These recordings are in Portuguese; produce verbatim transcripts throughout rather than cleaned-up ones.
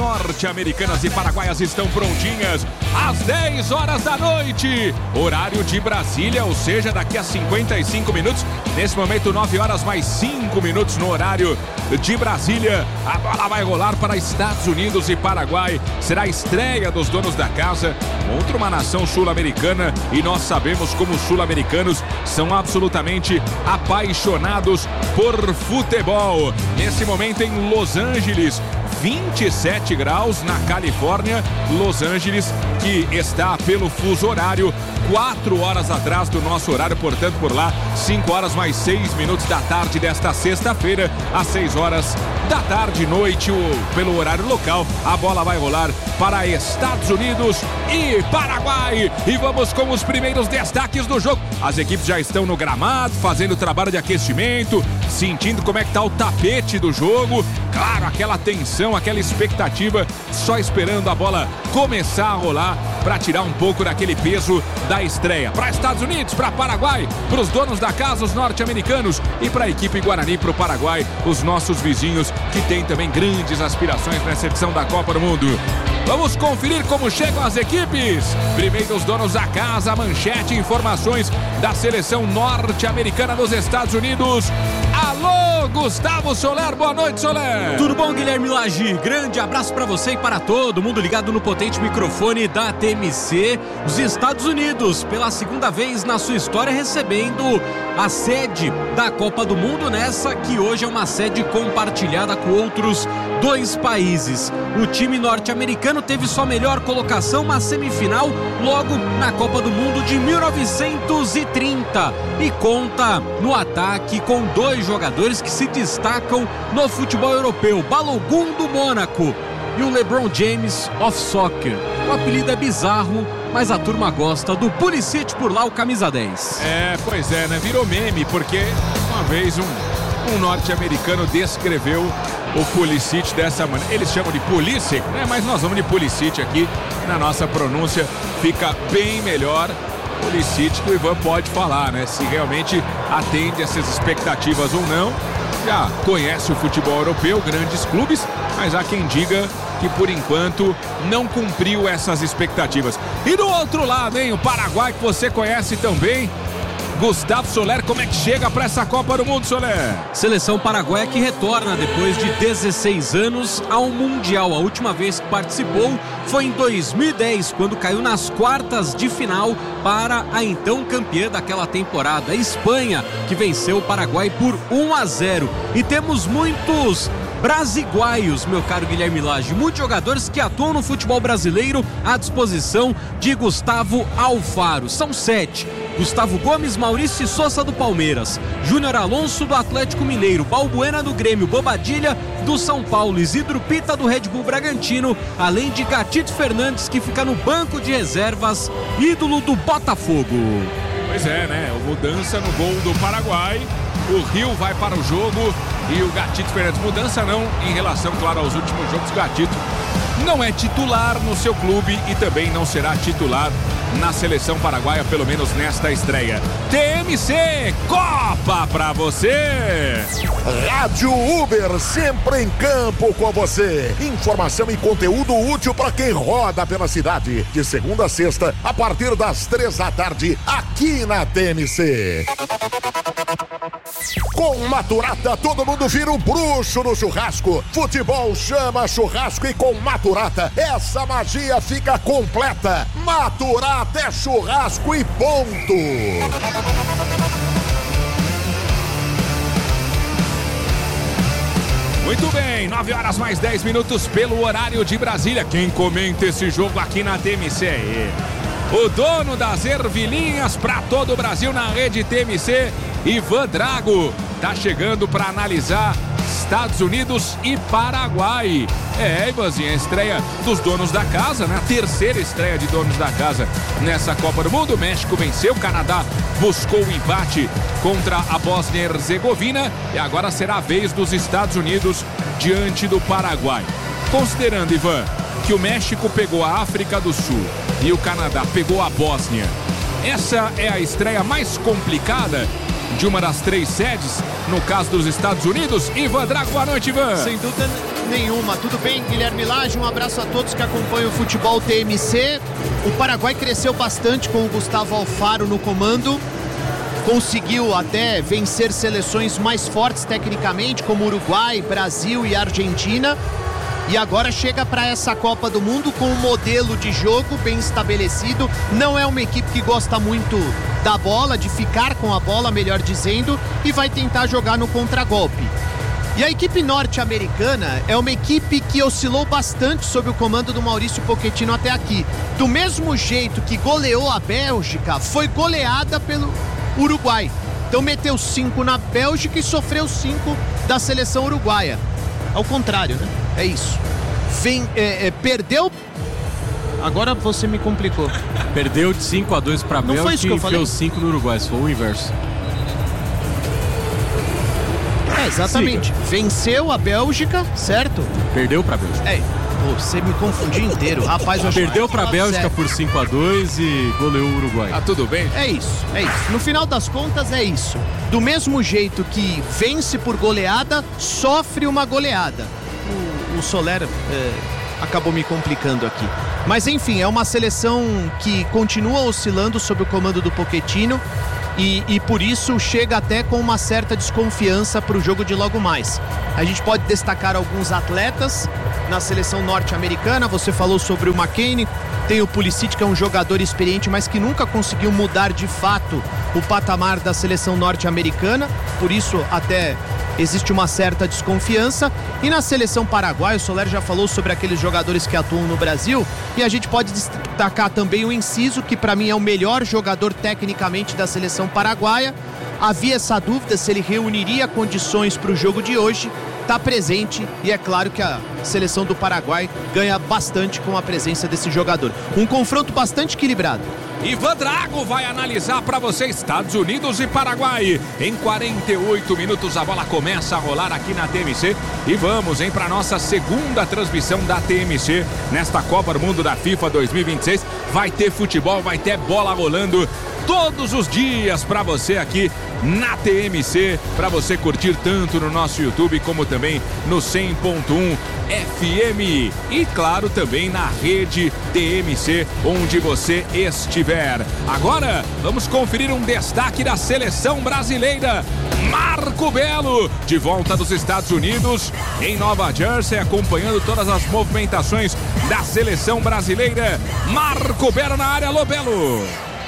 norte-americanas e paraguaias estão prontinhas às dez horas da noite, horário de Brasília, ou seja, daqui a cinquenta e cinco minutos. Nesse momento, nove horas mais cinco minutos no horário de Brasília. A bola vai rolar para Estados Unidos e Paraguai. Será a estreia dos donos da casa contra uma nação sul-americana, e nós sabemos como os sul-americanos são absolutamente apaixonados por futebol. Nesse momento em Los Angeles, vinte e sete graus na Califórnia. Los Angeles, que está pelo fuso horário quatro horas atrás do nosso horário, portanto por lá cinco horas mais seis minutos da tarde desta sexta-feira, às seis horas da tarde, noite, pelo horário local. A bola vai rolar para Estados Unidos e Paraguai, e vamos com os primeiros destaques do jogo. As equipes já estão no gramado, fazendo trabalho de aquecimento, sentindo como é que tá o tapete do jogo. Claro, aquela tensão, aquela expectativa, só esperando a bola começar a rolar para tirar um pouco daquele peso da estreia. Para Estados Unidos, para Paraguai, para os donos da casa, os norte-americanos, e para a equipe Guarani, para o Paraguai, os nossos vizinhos, que têm também grandes aspirações nessa edição da Copa do Mundo. Vamos conferir como chegam as equipes. Primeiro os donos da casa, manchete, informações da seleção norte-americana dos Estados Unidos. Alô, Gustavo Soler, boa noite, Soler. Tudo bom, Guilherme Lage? Grande abraço para você e para todo mundo ligado no potente microfone da T M C. Os Estados Unidos, pela segunda vez na sua história, recebendo a sede da Copa do Mundo, nessa que hoje é uma sede compartilhada com outros dois países. O time norte-americano teve sua melhor colocação na semifinal logo na Copa do Mundo de mil novecentos e trinta e conta no ataque com dois jogadores que se destacam no futebol europeu: Balogun do Mônaco e o LeBron James of Soccer. O apelido é bizarro, mas a turma gosta do Pulisic por lá, o camisa dez. É, pois é, né? Virou meme, porque uma vez um, um norte-americano descreveu o Pulisic dessa maneira. Eles chamam de Pulisic, né? Mas nós vamos de Pulisic aqui, na nossa pronúncia fica bem melhor. Pulisic, que o Ivan pode falar, né? Se realmente atende essas expectativas ou não. Já conhece o futebol europeu, grandes clubes, mas há quem diga que por enquanto não cumpriu essas expectativas. E do outro lado, hein, o Paraguai, que você conhece tão bem. Gustavo Soler, como é que chega para essa Copa do Mundo, Soler? Seleção paraguaia que retorna depois de dezesseis anos ao Mundial. A última vez que participou foi em dois mil e dez, quando caiu nas quartas de final para a então campeã daquela temporada, a Espanha, que venceu o Paraguai por um a zero. E temos muitos brasiguaios, meu caro Guilherme Lage, muitos jogadores que atuam no futebol brasileiro à disposição de Gustavo Alfaro. São sete: Gustavo Gomes, Maurício Sousa do Palmeiras, Júnior Alonso do Atlético Mineiro, Balbuena do Grêmio, Bobadilha do São Paulo, Isidro Pita do Red Bull Bragantino, além de Gatito Fernandes, que fica no banco de reservas, ídolo do Botafogo. Pois é, né? Mudança no gol do Paraguai. O Rio vai para o jogo e o Gatito Fernandes. Mudança não em relação, claro, aos últimos jogos. O Gatito não é titular no seu clube e também não será titular na seleção paraguaia, pelo menos nesta estreia. T M C, Copa pra você! Rádio Uber, sempre em campo com você. Informação e conteúdo útil para quem roda pela cidade. De segunda a sexta, a partir das três da tarde, aqui na T M C. Com Maturata, todo mundo vira um bruxo no churrasco. Futebol chama churrasco e com Maturata, essa magia fica completa. Maturata é churrasco e ponto. Muito bem, nove horas mais dez minutos pelo horário de Brasília. Quem comenta esse jogo aqui na T M C é ele, o dono das ervilhinhas para todo o Brasil na rede T M C, Ivan Drago, tá chegando para analisar Estados Unidos e Paraguai. É, Ivanzinho, a estreia dos donos da casa, né? A terceira estreia de donos da casa nessa Copa do Mundo. O México venceu, o Canadá buscou o empate contra a Bósnia e Herzegovina e agora será a vez dos Estados Unidos diante do Paraguai. Considerando, Ivan, que o México pegou a África do Sul e o Canadá pegou a Bósnia, essa é a estreia mais complicada de uma das três sedes, no caso dos Estados Unidos. Ivan Drago, boa noite, Ivan. Sem dúvida, nenhuma. Tudo bem, Guilherme Lage? Um abraço a todos que acompanham o futebol T M C. O Paraguai cresceu bastante com o Gustavo Alfaro no comando. Conseguiu até vencer seleções mais fortes tecnicamente, como Uruguai, Brasil e Argentina. E agora chega para essa Copa do Mundo com um modelo de jogo bem estabelecido. Não é uma equipe que gosta muito da bola, de ficar com a bola, melhor dizendo, e vai tentar jogar no contragolpe. E a equipe norte-americana é uma equipe que oscilou bastante sob o comando do Maurício Pochettino até aqui. Do mesmo jeito que goleou a Bélgica, foi goleada pelo Uruguai. Então meteu cinco na Bélgica e sofreu cinco da seleção uruguaia. Ao contrário, né? É isso. Vem, é, é, perdeu... Agora você me complicou. Perdeu de cinco a dois para a Bélgica e enfiou cinco no Uruguai. Se for o inverso. É, exatamente. Siga. Venceu a Bélgica, certo? Perdeu para a Bélgica. É. Pô, você me confundiu inteiro. Rapaz, eu perdeu para a Bélgica sério. Por cinco a dois e goleou o Uruguai. Ah, tudo bem? É isso, é isso. No final das contas, é isso. Do mesmo jeito que vence por goleada, sofre uma goleada. O, o Soler é, acabou me complicando aqui. Mas, enfim, é uma seleção que continua oscilando sob o comando do Pochettino. E, e por isso chega até com uma certa desconfiança para o jogo de logo mais. A gente pode destacar alguns atletas na seleção norte-americana. Você falou sobre o McKennie, tem o Pulisic, que é um jogador experiente, mas que nunca conseguiu mudar de fato o patamar da seleção norte-americana, por isso até existe uma certa desconfiança. E na seleção paraguaia, o Soler já falou sobre aqueles jogadores que atuam no Brasil, e a gente pode destacar também o Enciso, que para mim é o melhor jogador tecnicamente da seleção paraguaia. Havia essa dúvida se ele reuniria condições para o jogo de hoje. Está presente, e é claro que a seleção do Paraguai ganha bastante com a presença desse jogador. Um confronto bastante equilibrado. Ivan Drago vai analisar para você Estados Unidos e Paraguai. Em quarenta e oito minutos a bola começa a rolar aqui na T M C. E vamos, hein, para nossa segunda transmissão da T M C nesta Copa do Mundo da FIFA dois mil e vinte e seis. Vai ter futebol, vai ter bola rolando todos os dias para você aqui na T M C, para você curtir tanto no nosso YouTube como também no cem ponto um F M e claro também na rede T M C, onde você estiver. Agora vamos conferir um destaque da seleção brasileira. Marco Belo, de volta dos Estados Unidos, em Nova Jersey, acompanhando todas as movimentações da seleção brasileira. Marco Belo na área. Alô, Belo.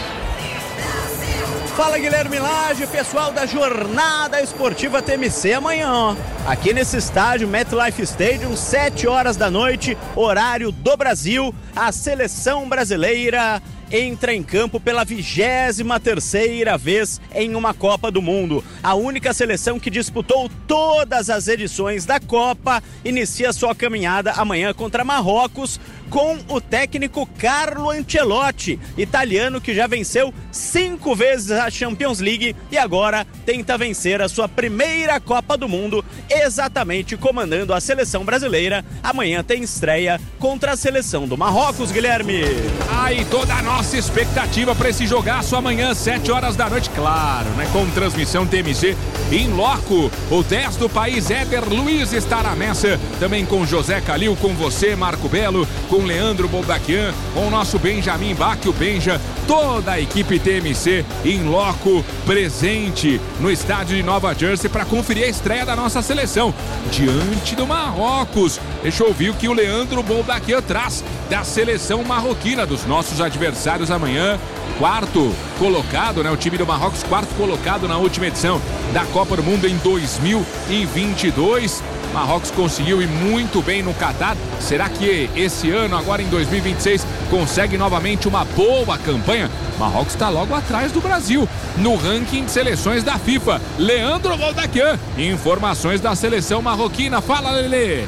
Fala, Guilherme Lage, pessoal da Jornada Esportiva T M C. Amanhã, ó, aqui nesse estádio, MetLife Stadium, sete horas da noite, horário do Brasil, a seleção brasileira entra em campo pela vigésima terceira vez em uma Copa do Mundo. A única seleção que disputou todas as edições da Copa inicia sua caminhada amanhã contra Marrocos, com o técnico Carlo Ancelotti, italiano que já venceu cinco vezes a Champions League e agora tenta vencer a sua primeira Copa do Mundo, exatamente comandando a seleção brasileira. Amanhã tem estreia contra a seleção do Marrocos, Guilherme. Aí toda a nossa expectativa para esse jogaço amanhã, sete horas da noite, claro, né? Com transmissão T M C em loco. O dez do país, Éder Luiz, estará nessa, também com José Calil, com você, Marco Belo, com Leandro Boldaquian, com o nosso Benjamin Bach, o Benja, toda a equipe T M C em loco, presente no estádio de Nova Jersey para conferir a estreia da nossa seleção diante do Marrocos. Deixa eu ouvir o que o Leandro Boldaquian traz da seleção marroquina, dos nossos adversários amanhã. Quarto colocado, né? O time do Marrocos, quarto colocado na última edição da Copa do Mundo em dois mil e vinte e dois. Marrocos conseguiu ir muito bem no Catar. Será que esse ano, agora em dois mil e vinte e seis, consegue novamente uma boa campanha? Marrocos está logo atrás do Brasil no ranking de seleções da FIFA. Leandro Boldaquian, informações da seleção marroquina. Fala, Lelê!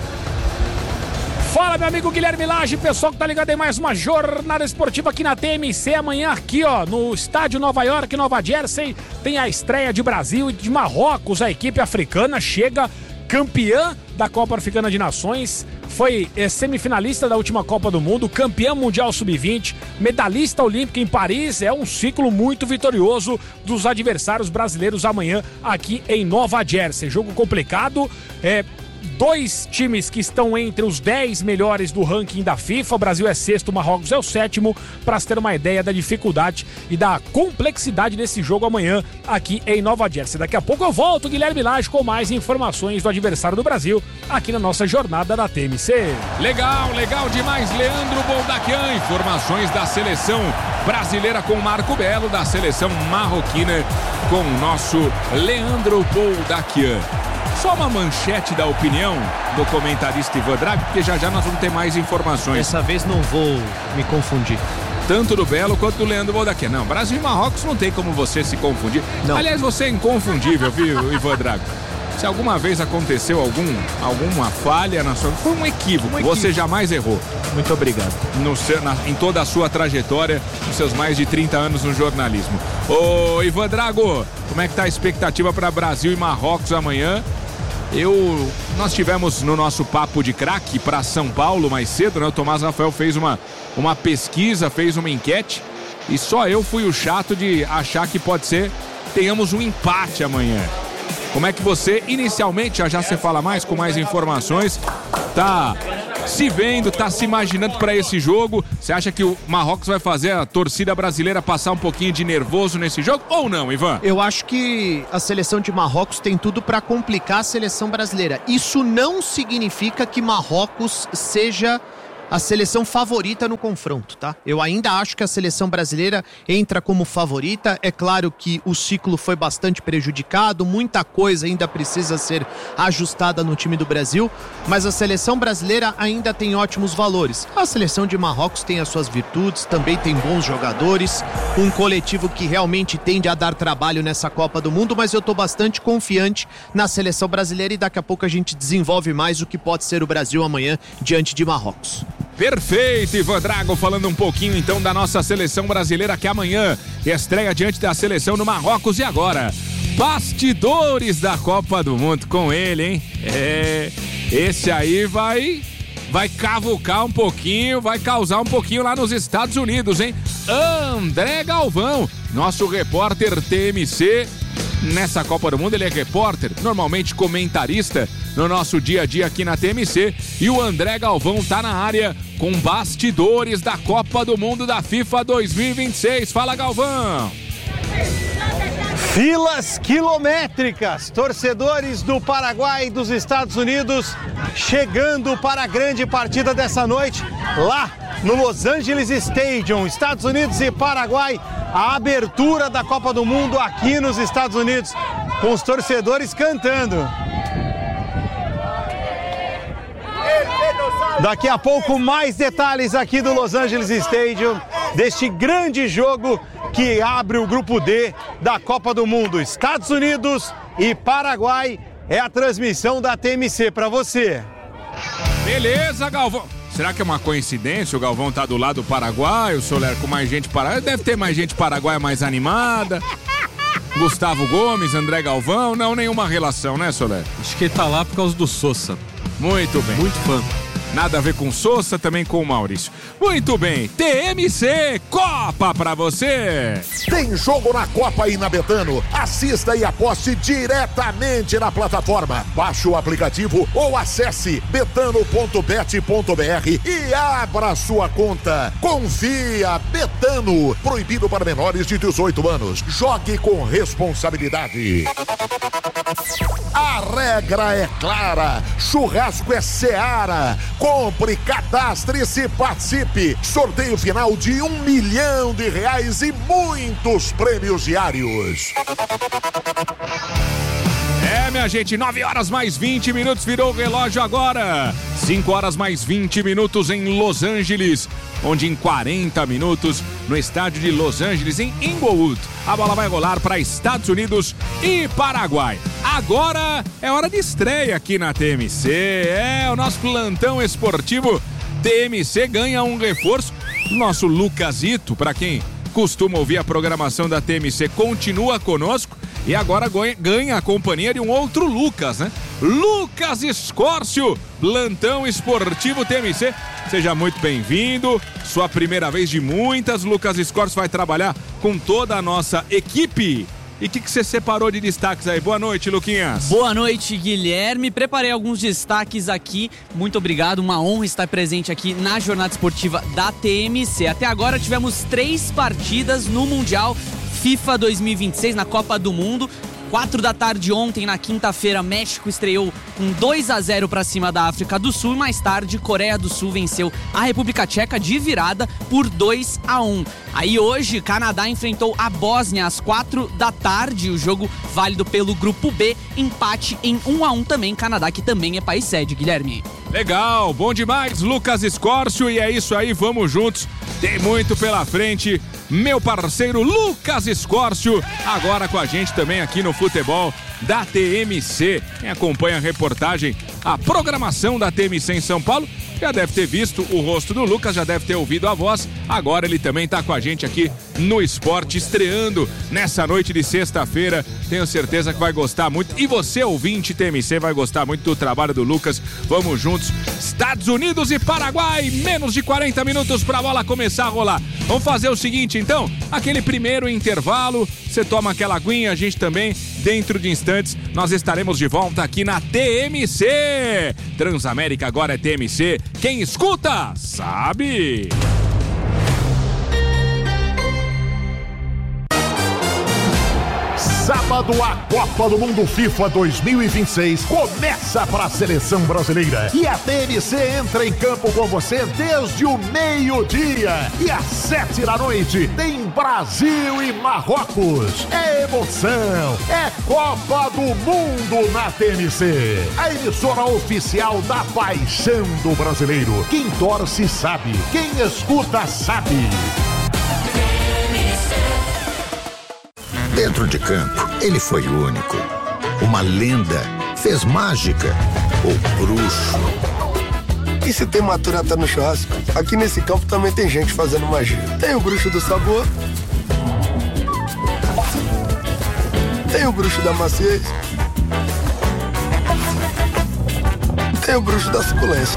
Fala, meu amigo Guilherme Lage, pessoal que tá ligado em mais uma jornada esportiva aqui na T M C. Amanhã aqui, ó, no estádio Nova York, Nova Jersey, tem a estreia de Brasil e de Marrocos. A equipe africana chega campeã da Copa Africana de Nações, foi é, semifinalista da última Copa do Mundo, campeã mundial sub vinte, medalhista olímpica em Paris. É um ciclo muito vitorioso dos adversários brasileiros amanhã aqui em Nova Jersey. Jogo complicado, é... dois times que estão entre os dez melhores do ranking da FIFA. O Brasil é sexto, o Marrocos é o sétimo, para se ter uma ideia da dificuldade e da complexidade desse jogo amanhã aqui em Nova Jersey. Daqui a pouco eu volto, Guilherme Lage, com mais informações do adversário do Brasil aqui na nossa jornada da T M C. Legal, legal demais, Leandro Boldaquian. Informações da seleção brasileira com Marco Belo, da seleção marroquina com o nosso Leandro Boldaquian. Só uma manchete da opinião do comentarista Ivan Drago, porque já já nós vamos ter mais informações. Dessa vez não vou me confundir. Tanto do Belo quanto do Leandro Boldaquian. Não, Brasil e Marrocos não tem como você se confundir. Não. Aliás, você é inconfundível, viu, Ivan Drago? Se alguma vez aconteceu algum, alguma falha na sua... Foi um equívoco, um equívoco. Você jamais errou. Muito obrigado. No seu, na, em toda a sua trajetória, nos seus mais de trinta anos no jornalismo. Ô, Ivan Drago, como é que tá a expectativa para Brasil e Marrocos amanhã? Eu, nós tivemos no nosso papo de craque para São Paulo mais cedo, né? O Tomás Rafael fez uma, uma pesquisa, fez uma enquete e só eu fui o chato de achar que pode ser, tenhamos um empate amanhã. Como é que você, inicialmente, já já você fala mais, com mais informações, tá se vendo, tá se imaginando para esse jogo? Você acha que o Marrocos vai fazer a torcida brasileira passar um pouquinho de nervoso nesse jogo ou não, Ivan? Eu acho que a seleção de Marrocos tem tudo para complicar a seleção brasileira. Isso não significa que Marrocos seja a seleção favorita no confronto, tá? Eu ainda acho que a seleção brasileira entra como favorita. É claro que o ciclo foi bastante prejudicado, muita coisa ainda precisa ser ajustada no time do Brasil, mas a seleção brasileira ainda tem ótimos valores. A seleção de Marrocos tem as suas virtudes, também tem bons jogadores, um coletivo que realmente tende a dar trabalho nessa Copa do Mundo, mas eu tô bastante confiante na seleção brasileira e daqui a pouco a gente desenvolve mais o que pode ser o Brasil amanhã diante de Marrocos. Perfeito, Ivan Drago, falando um pouquinho então da nossa seleção brasileira que amanhã estreia diante da seleção no Marrocos. E agora, bastidores da Copa do Mundo com ele, hein? É, esse aí vai, vai cavucar um pouquinho, vai causar um pouquinho lá nos Estados Unidos, hein? André Galvão, nosso repórter T M C. Nessa Copa do Mundo ele é repórter, normalmente comentarista no nosso dia a dia aqui na T M C, e o André Galvão tá na área com bastidores da Copa do Mundo da FIFA dois mil e vinte e seis. Fala, Galvão! Filas quilométricas, torcedores do Paraguai e dos Estados Unidos chegando para a grande partida dessa noite lá no Los Angeles Stadium, Estados Unidos e Paraguai, a abertura da Copa do Mundo aqui nos Estados Unidos, com os torcedores cantando. Daqui a pouco mais detalhes aqui do Los Angeles Stadium, deste grande jogo que abre o grupo D da Copa do Mundo. Estados Unidos e Paraguai é a transmissão da T M C para você. Beleza, Galvão. Será que é uma coincidência? O Galvão tá do lado do Paraguai, o Soler com mais gente paraguaia. Deve ter mais gente paraguaia mais animada. Gustavo Gomes, André Galvão. Não, nenhuma relação, né, Soler? Acho que ele tá lá por causa do Sousa. Muito bem. Muito fã. Nada a ver com Sousa, também com o Maurício. Muito bem, T M C Copa pra você. Tem jogo na Copa aí na Betano. Assista e aposte diretamente na plataforma. Baixe o aplicativo ou acesse betano ponto bet ponto br e abra sua conta. Confia, Betano. Proibido para menores de dezoito anos. Jogue com responsabilidade. A regra é clara. Churrasco é Seara. Compre, cadastre-se, participe. Sorteio final de um milhão de reais e muitos prêmios diários. É, minha gente, nove horas mais vinte minutos, virou o relógio agora. cinco horas mais vinte minutos em Los Angeles, onde em quarenta minutos, no estádio de Los Angeles, em Inglewood, a bola vai rolar para Estados Unidos e Paraguai. Agora é hora de estreia aqui na T M C. É, o nosso plantão esportivo T M C ganha um reforço. Nosso Lucasito, para quem costuma ouvir a programação da T M C, continua conosco. E agora ganha a companhia de um outro Lucas, né? Lucas Escórcio, plantão esportivo T M C. Seja muito bem-vindo. Sua primeira vez de muitas. Lucas Escórcio vai trabalhar com toda a nossa equipe. E o que, que você separou de destaques aí? Boa noite, Luquinhas. Boa noite, Guilherme. Preparei alguns destaques aqui. Muito obrigado, uma honra estar presente aqui na jornada esportiva da T M C. Até agora tivemos três partidas no Mundial FIFA dois mil e vinte e seis, na Copa do Mundo. Quatro da tarde ontem, na quinta-feira, México estreou com dois a zero para cima da África do Sul e mais tarde, Coreia do Sul venceu a República Tcheca de virada por dois a um. Aí hoje, Canadá enfrentou a Bósnia às quatro da tarde, o jogo válido pelo Grupo B, empate em um a um também, Canadá que também é país sede, Guilherme. Legal, bom demais, Lucas Escórcio, e é isso aí, vamos juntos, tem muito pela frente. Meu parceiro Lucas Escórcio, agora com a gente também aqui no Futebol da T M C. Quem acompanha a reportagem, a programação da T M C em São Paulo, já deve ter visto o rosto do Lucas, já deve ter ouvido a voz. Agora ele também está com a gente aqui no esporte, estreando nessa noite de sexta-feira. Tenho certeza que vai gostar muito. E você, ouvinte T M C, vai gostar muito do trabalho do Lucas. Vamos juntos. Estados Unidos e Paraguai, menos de quarenta minutos para a bola começar a rolar. Vamos fazer o seguinte, então, aquele primeiro intervalo, você toma aquela aguinha, a gente também, dentro de instantes, nós estaremos de volta aqui na T M C. Transamérica agora é T M C. Quem escuta, sabe. Sábado, a Copa do Mundo FIFA dois mil e vinte e seis começa para a seleção brasileira. E a T M C entra em campo com você desde o meio-dia. E às sete da noite tem Brasil e Marrocos. É emoção, é Copa do Mundo na T M C. A emissora oficial da paixão do brasileiro. Quem torce sabe, quem escuta sabe. Dentro de campo, ele foi único. Uma lenda, fez mágica, o bruxo. E se tem maturata no churrasco, aqui nesse campo também tem gente fazendo magia. Tem o bruxo do sabor, tem o bruxo da maciez, tem o bruxo da suculência.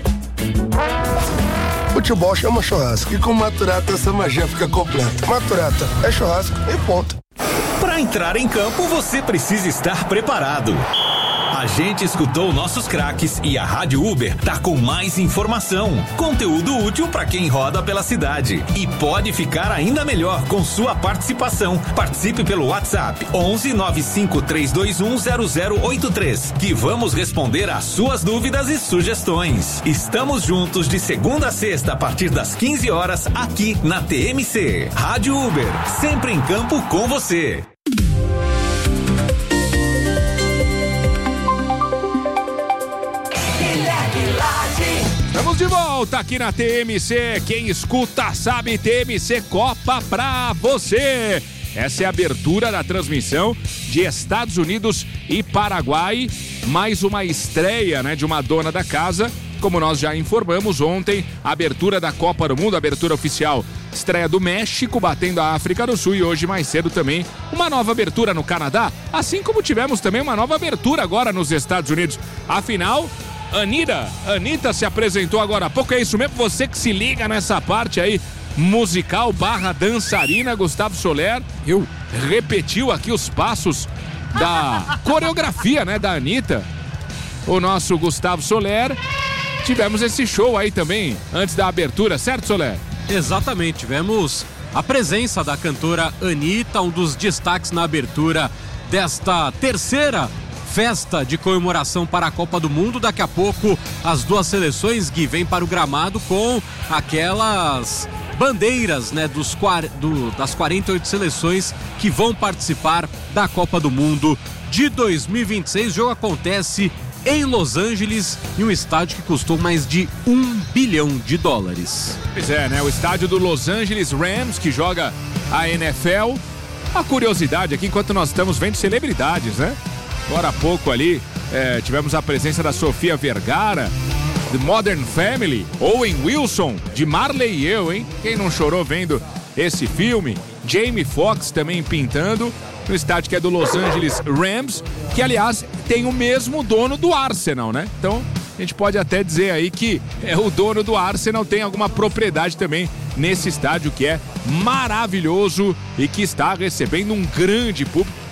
Futebol chama churrasco e com maturata essa magia fica completa. Maturata é churrasco e ponto. Para entrar em campo, você precisa estar preparado. A gente escutou nossos craques e a Rádio Uber tá com mais informação, conteúdo útil para quem roda pela cidade. E pode ficar ainda melhor com sua participação. Participe pelo WhatsApp onze nove cinco três dois um zero zero oito três, que vamos responder às suas dúvidas e sugestões. Estamos juntos de segunda a sexta a partir das quinze horas aqui na T M C. Rádio Uber, sempre em campo com você. Estamos de volta aqui na T M C. Quem escuta sabe, T M C Copa pra você. Essa é a abertura da transmissão de Estados Unidos e Paraguai. Mais uma estreia, né, de uma dona da casa. Como nós já informamos ontem, a abertura da Copa do Mundo, abertura oficial, estreia do México batendo a África do Sul, e hoje mais cedo também uma nova abertura no Canadá, assim como tivemos também uma nova abertura agora nos Estados Unidos. Afinal, Anitta, Anitta se apresentou agora há pouco, é isso mesmo? Você que se liga nessa parte aí, musical barra dançarina, Gustavo Soler, eu repetiu aqui os passos da coreografia, né, da Anitta. O nosso Gustavo Soler, tivemos esse show aí também, antes da abertura, certo, Soler? Exatamente, tivemos a presença da cantora Anitta, um dos destaques na abertura desta terceira festa de comemoração para a Copa do Mundo. Daqui a pouco as duas seleções, Gui, vêm para o gramado com aquelas bandeiras, né, dos, do, das quarenta e oito seleções que vão participar da Copa do Mundo de dois mil e vinte e seis. O jogo acontece em Los Angeles, em um estádio que custou mais de um bilhão de dólares. Pois é, né? O estádio do Los Angeles Rams, que joga a N F L. Uma curiosidade aqui, enquanto nós estamos vendo celebridades, né? Agora há pouco ali, é, tivemos a presença da Sofia Vergara, de Modern Family, Owen Wilson, de Marley e eu, hein? Quem não chorou vendo esse filme? Jamie Foxx também pintando no estádio que é do Los Angeles Rams, que aliás tem o mesmo dono do Arsenal, né? Então a gente pode até dizer aí que é, o dono do Arsenal tem alguma propriedade também nesse estádio, que é maravilhoso e que está recebendo um grande público.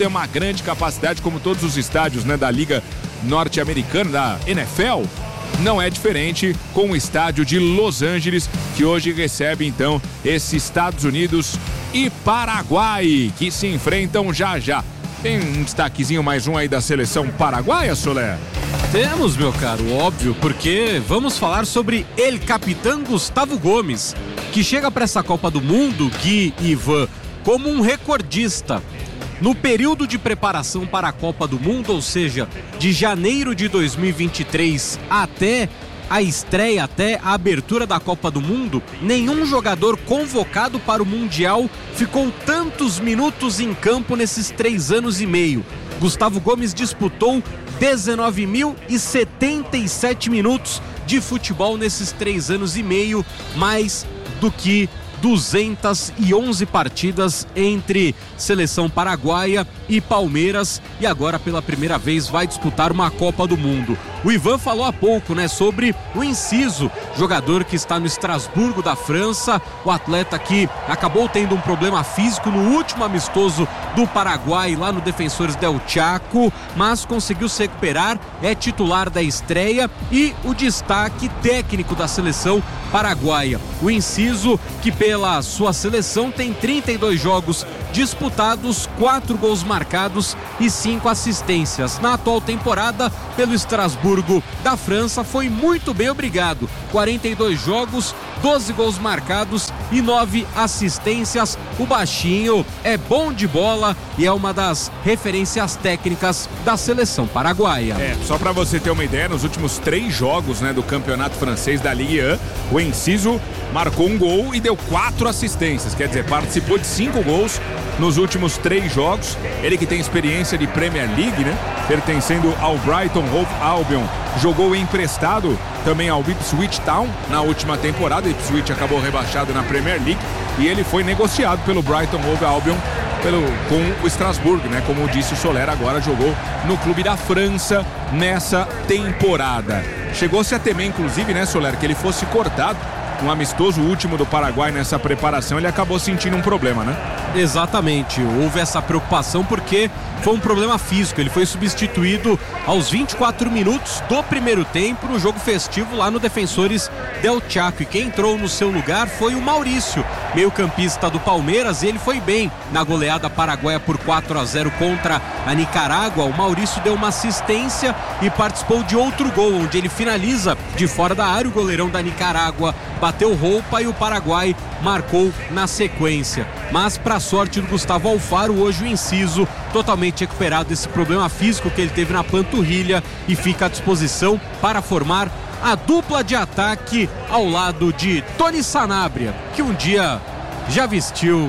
tem uma grande capacidade, como todos os estádios, né, da Liga Norte-Americana, da N F L. Não é diferente com o estádio de Los Angeles, que hoje recebe então esses Estados Unidos e Paraguai, que se enfrentam já já. Tem um destaquezinho mais um aí da seleção paraguaia, Soler? Temos, meu caro, óbvio, porque vamos falar sobre El Capitão Gustavo Gomes, que chega para essa Copa do Mundo, Gui e Ivan, como um recordista. No período de preparação para a Copa do Mundo, ou seja, de janeiro de dois mil e vinte e três até a estreia, até a abertura da Copa do Mundo, nenhum jogador convocado para o Mundial ficou tantos minutos em campo nesses três anos e meio. Gustavo Gomes disputou dezenove mil e setenta e sete minutos de futebol nesses três anos e meio, mais do que duzentas e onze partidas entre seleção paraguaia e Palmeiras, e agora pela primeira vez vai disputar uma Copa do Mundo. O Ivan falou há pouco, né, sobre o Enciso, jogador que está no Estrasburgo da França, o atleta que acabou tendo um problema físico no último amistoso do Paraguai lá no Defensores del Chaco, mas conseguiu se recuperar, é titular da estreia e o destaque técnico da seleção paraguaia. O Enciso, que pela sua seleção tem trinta e dois jogos disputados, quatro gols marcados e cinco assistências. Na atual temporada, pelo Estrasburgo da França, foi muito bem, obrigado. quarenta e dois jogos, doze gols marcados e nove assistências. O baixinho é bom de bola e é uma das referências técnicas da seleção paraguaia. É, só para você ter uma ideia, nos últimos três jogos, né, do campeonato francês da Ligue um, o Enciso marcou um gol e deu quatro assistências, quer dizer, participou de cinco gols nos últimos três jogos. Ele que tem experiência de Premier League, né, pertencendo ao Brighton Hove Albion, jogou emprestado também ao Ipswich Town na última temporada. Ipswich acabou rebaixado na Premier League e ele foi negociado pelo Brighton Hove Albion pelo, com o Estrasburgo, né? Como disse o Soler, agora jogou no clube da França nessa temporada. Chegou-se a temer, inclusive, né, Soler, que ele fosse cortado. Um amistoso último do Paraguai nessa preparação, ele acabou sentindo um problema, né? Exatamente, houve essa preocupação porque foi um problema físico. Ele foi substituído aos vinte e quatro minutos do primeiro tempo no jogo festivo lá no Defensores del Chaco, e quem entrou no seu lugar foi o Maurício, meio-campista do Palmeiras. Ele foi bem na goleada paraguaia por quatro a zero contra a Nicarágua. O Maurício deu uma assistência e participou de outro gol, onde ele finaliza de fora da área. O goleirão da Nicarágua bateu roupa e o Paraguai marcou na sequência. Mas, para sorte do Gustavo Alfaro, hoje o Enciso totalmente recuperado desse problema físico que ele teve na panturrilha e fica à disposição para formar a dupla de ataque ao lado de Tony Sanabria, que um dia já vestiu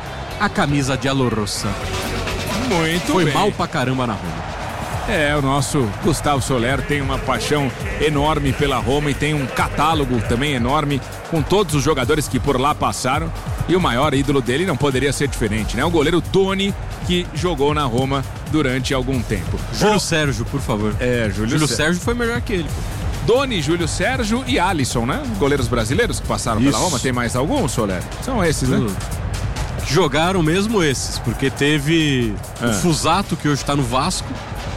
a camisa de Alorroça. Muito Foi bem. mal pra caramba na Roma. É, o nosso Gustavo Soler tem uma paixão enorme pela Roma e tem um catálogo também enorme com todos os jogadores que por lá passaram, e o maior ídolo dele não poderia ser diferente, né? O goleiro Tony, que jogou na Roma durante algum tempo. Júlio oh, Sérgio, por favor. É, Júlio, Júlio Sérgio. Sérgio foi melhor que ele. Doni, Júlio Sérgio e Alisson, né? Goleiros brasileiros que passaram Isso. pela Roma. Tem mais algum, Soler? São esses, né? Jogaram mesmo esses, porque teve ah. o Fusato, que hoje tá no Vasco,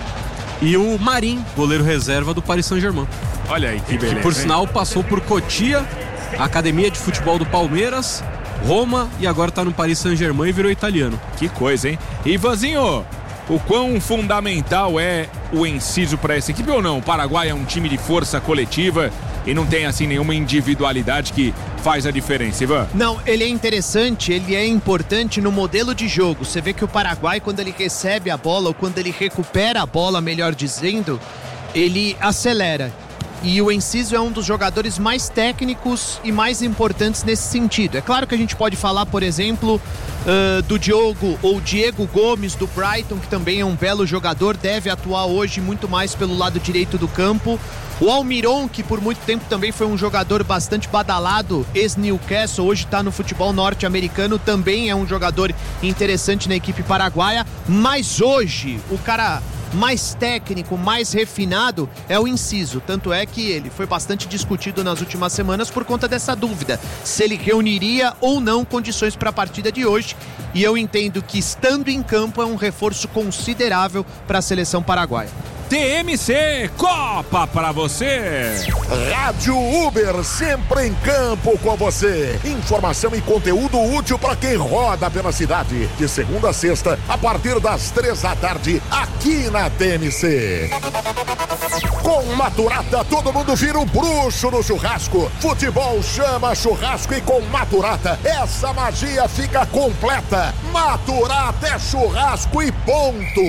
e o Marim, goleiro reserva do Paris Saint-Germain. Olha aí, que beleza. Que, por hein? sinal, passou por Cotia, Academia de Futebol do Palmeiras, Roma, e agora tá no Paris Saint-Germain e virou italiano. Que coisa, hein? Ivanzinho, o quão fundamental é o Enciso para essa equipe ou não? O Paraguai é um time de força coletiva e não tem, assim, nenhuma individualidade que faz a diferença, Ivan? Não, ele é interessante, ele é importante no modelo de jogo. Você vê que o Paraguai, quando ele recebe a bola, ou quando ele recupera a bola, melhor dizendo, ele acelera. E o Enciso é um dos jogadores mais técnicos e mais importantes nesse sentido. É claro que a gente pode falar, por exemplo, uh, do Diogo ou Diego Gomes do Brighton, que também é um belo jogador, deve atuar hoje muito mais pelo lado direito do campo. O Almiron, que por muito tempo também foi um jogador bastante badalado, ex-Newcastle, hoje está no futebol norte-americano, também é um jogador interessante na equipe paraguaia. Mas hoje, o cara mais técnico, mais refinado, é o Enciso. Tanto é que ele foi bastante discutido nas últimas semanas por conta dessa dúvida, se ele reuniria ou não condições para a partida de hoje. E eu entendo que, estando em campo, é um reforço considerável para a seleção paraguaia. T M C Copa pra você. Rádio Uber, sempre em campo com você. Informação e conteúdo útil para quem roda pela cidade. De segunda a sexta, a partir das três da tarde, aqui na T M C. Com Maturata, todo mundo vira um bruxo no churrasco. Futebol chama churrasco e com Maturata, essa magia fica completa. Maturata é churrasco e ponto.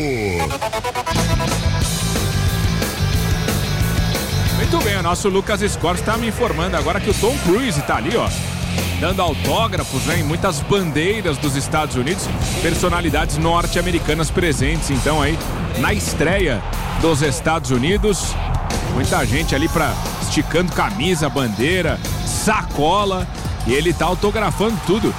Muito bem, o nosso Lucas Scorz está me informando agora que o Tom Cruise está ali, ó, dando autógrafos, né, em muitas bandeiras dos Estados Unidos, personalidades norte-americanas presentes, então aí, na estreia dos Estados Unidos, muita gente ali para esticando camisa, bandeira, sacola, e ele tá autografando tudo.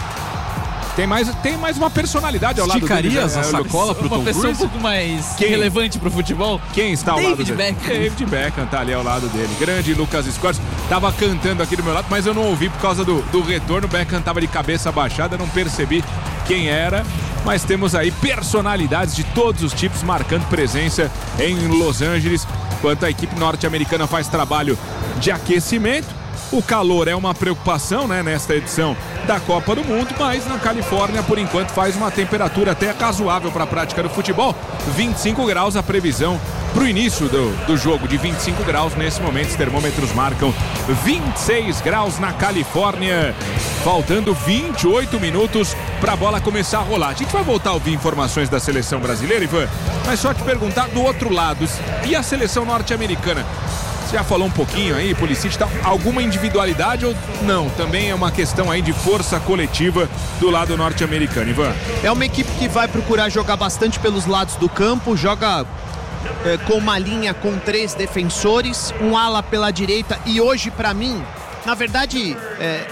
Tem mais, tem mais uma personalidade ao lado dele. Esticarias a sacola pro Tom Cruise? Uma pessoa um pouco mais Quem? relevante pro futebol. Quem está ao David lado dele? Beckham. David Beckham tá ali ao lado dele. Grande Lucas Scorz. Tava cantando aqui do meu lado, mas eu não ouvi por causa do, do retorno. O Beckham tava de cabeça baixada, não percebi quem era. Mas temos aí personalidades de todos os tipos marcando presença em Los Angeles, enquanto a equipe norte-americana faz trabalho de aquecimento. O calor é uma preocupação, né, nesta edição da Copa do Mundo, mas na Califórnia, por enquanto, faz uma temperatura até razoável para a prática do futebol. vinte e cinco graus a previsão para o início do, do jogo, de vinte e cinco graus. Nesse momento, os termômetros marcam vinte e seis graus na Califórnia. Faltando vinte e oito minutos para a bola começar a rolar. A gente vai voltar a ouvir informações da seleção brasileira, Ivan, mas só te perguntar do outro lado, e a seleção norte-americana? Já falou um pouquinho aí, Pulisic, tá, alguma individualidade ou não? Também é uma questão aí de força coletiva do lado norte-americano, Ivan. É uma equipe que vai procurar jogar bastante pelos lados do campo, joga é, com uma linha com três defensores, um ala pela direita, e hoje, para mim, na verdade, é,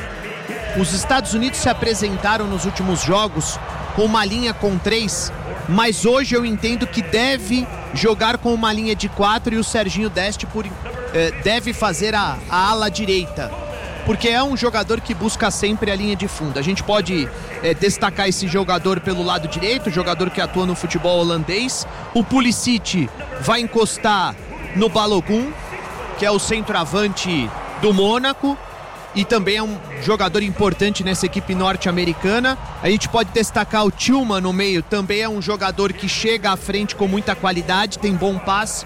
os Estados Unidos se apresentaram nos últimos jogos com uma linha com três, mas hoje eu entendo que deve jogar com uma linha de quatro, e o Serginho Deste por, eh, deve fazer a, a ala direita, porque é um jogador que busca sempre a linha de fundo. A gente pode eh, destacar esse jogador pelo lado direito, jogador que atua no futebol holandês. O Pulisic vai encostar no Balogun, que é o centroavante do Mônaco, e também é um jogador importante nessa equipe norte-americana. A gente pode destacar o Tillman no meio, também é um jogador que chega à frente com muita qualidade, tem bom passe,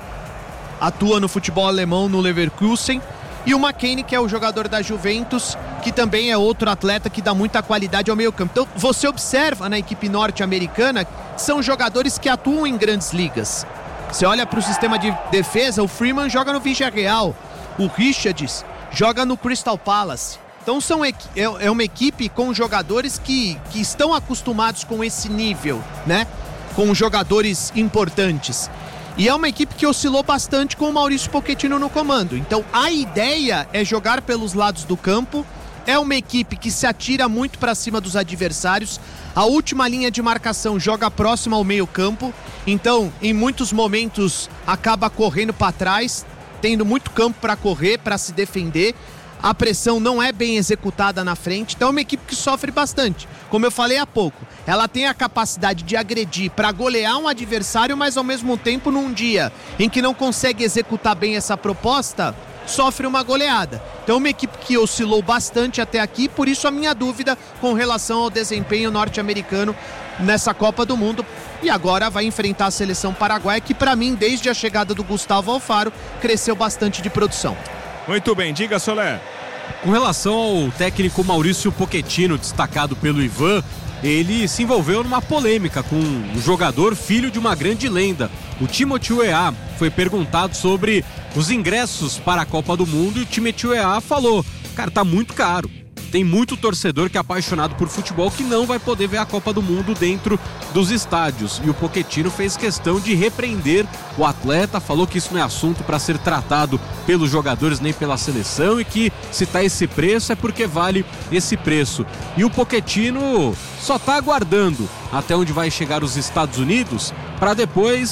atua no futebol alemão, no Leverkusen. E o McKennie, que é o jogador da Juventus, que também é outro atleta que dá muita qualidade ao meio campo. Então você observa na equipe norte-americana que são jogadores que atuam em grandes ligas. Você olha para o sistema de defesa, o Freeman joga no Villarreal, o Richards joga no Crystal Palace. Então são, é uma equipe com jogadores que, que estão acostumados com esse nível, né? Com jogadores importantes. E é uma equipe que oscilou bastante com o Maurício Pochettino no comando. Então a ideia é jogar pelos lados do campo. É uma equipe que se atira muito para cima dos adversários. A última linha de marcação joga próxima ao meio campo. Então, em muitos momentos, acaba correndo para trás, tendo muito campo para correr, para se defender. A pressão não é bem executada na frente, então é uma equipe que sofre bastante. Como eu falei há pouco, ela tem a capacidade de agredir para golear um adversário, mas ao mesmo tempo, num dia em que não consegue executar bem essa proposta, sofre uma goleada. Então é uma equipe que oscilou bastante até aqui, por isso a minha dúvida com relação ao desempenho norte-americano nessa Copa do Mundo. E agora vai enfrentar a seleção paraguaia, que para mim, desde a chegada do Gustavo Alfaro, cresceu bastante de produção. Muito bem, diga, Solé. Com relação ao técnico Maurício Pochettino, destacado pelo Ivan, ele se envolveu numa polêmica com um jogador filho de uma grande lenda. O Timothy Weah foi perguntado sobre os ingressos para a Copa do Mundo e o Timothy Weah falou: cara, tá muito caro. Tem muito torcedor que é apaixonado por futebol que não vai poder ver a Copa do Mundo dentro dos estádios. E o Pochettino fez questão de repreender o atleta, falou que isso não é assunto para ser tratado pelos jogadores nem pela seleção e que se tá esse preço é porque vale esse preço. E o Pochettino só tá aguardando até onde vai chegar os Estados Unidos para depois